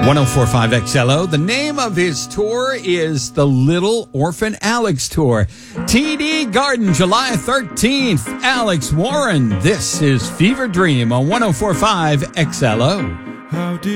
1045 XLO. The name of his tour is the Little Orphan Alex Tour. TD Garden, July 13th. Alex Warren. This is Fever Dream on 1045 XLO.